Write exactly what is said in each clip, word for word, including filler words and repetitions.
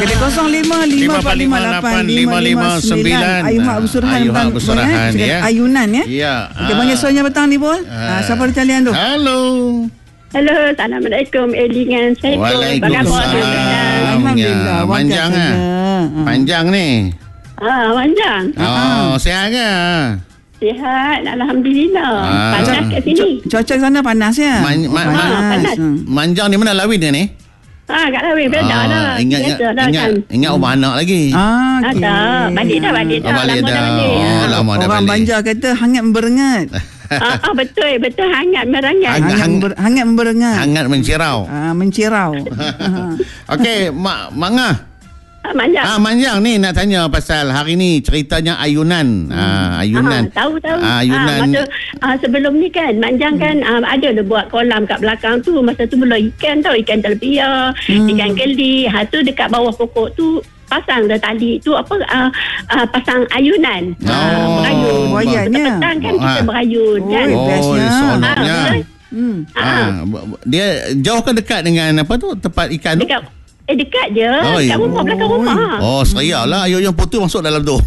Okey, kosong lima lima empat lima lapan lima lima sembilan. Ayu Hak Bersurahan bang. Bersurahan ya. Ayunan ya. Ya. Okey, panggil soalnya petang ni Bol. Ah, siapa di talian tu? Halo. Halo, Assalamualaikum. Eli dengan saya. Waalaikumsalam. Alhamdulillah. Panjang ah. Panjang ni. Ah, panjang. Oh, sihat ke? Sihat, Alhamdulillah. Ah. Panas kat sini. Cuaca sana panas ya? Man, man, Ah, man, panas. Manjang ni mana Lawin dia ni? Ah, kat Lawin beda dah. Ingat ingat Biasa dah ingat, kan. ingat rumah anak lagi. Ah, Ah, okey. dah. Balik dah, balik dah. Oh, balik Lama dah. balik. Oh, Ah. lama dah Orang balik. Banjar kata hangat memberengat. Ah, ah, betul, betul hangat merangat. Hangat. Hangat, member, hangat memberengat. Hangat mencirau. Ah, mencirau. Okey, Mak Mangah. Ah, manjang. Ah, Manjang ni nak tanya pasal hari ni ceritanya ayunan. Ah, ayunan. Ah, tahu tahu. Ah, Ah, ayunan. masa ah, sebelum ni kan Manjang kan ah, ada dah buat kolam kat belakang tu. Masa tu mula ikan tau, ikan telpia, Hmm. ikan keli. Ha tu dekat bawah pokok tu pasang dah tali tu apa ah, ah, pasang ayunan. Oh. Ah, berayun. Buayanya. Petang kan Oh, kita ah. berayun kan. Oh, Oh, bestnya. seronoknya. Ah, betul. Hmm. Ah, Ah, bu- bu- dia jauh ke dekat dengan apa tu tempat ikan tu? dekat eh dekat je Oh, kat ya. rumah belakang rumah. Oh, serius lah. Ayuh yang putih masuk dalam tu.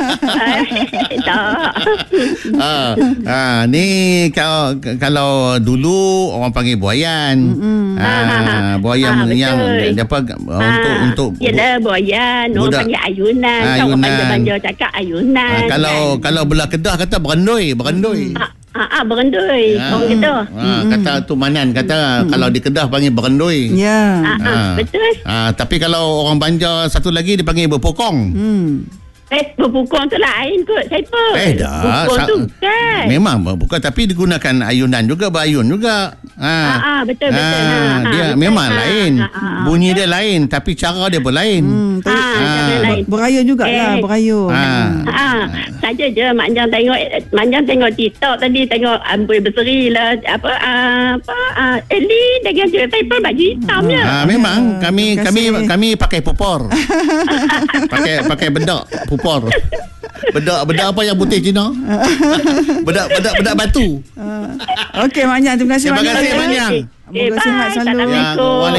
Tak. ah, ah, ni kalau kalau dulu orang panggil buayan. Ah, buayan Ah, yang betul. dia apa untuk Ah, untuk yelah buayan orang budak- panggil ayunan. Ah, Kan orang ayunan. banjar-banjar cakap ayunan. ah, kalau kan? kalau belah Kedah kata berendoi, berendoi. ah, ah, ah, berendui Ah. orang kita. Ah, kata tu Manan kata kalau di Kedah panggil berendoi. Ya. Ah, ah, Ah. betul. Ah, tapi kalau orang Banjar satu lagi dia panggil berpokong. Hmm. Eh, berpukung tu lain kot. Saya pun. Eh dah. Berpukung Sa- tu kan. Memang bukan tapi digunakan ayunan juga, berayun juga. Ha. Ah, ah, betul, betul. Ah, Ah, dia ah, memang betul. lain. Ah, ah, ah. Bunyi dia lain tapi cara dia pun lain. Hmm. Ah, cara Ah. lain. Berayun jugalah, Eh. berayun. Ah. Ah, saja je Mak Jang tengok Mak Jang tengok TikTok tadi tengok Amboi Berseri lah apa ah, apa ah, Eli dengan je saya pun baju hitam je. Ah, memang kami terima kami kasih. kami pakai pupor. pakai pakai bedak pupor. Bedak bedak apa yang putih Cina? bedak bedak bedak batu. Okey, Mak Jang, terima kasih Terima banyak. kasih, Mak Jang. Eh, Moga sihat bye. selalu. Assalamualaikum. Ya,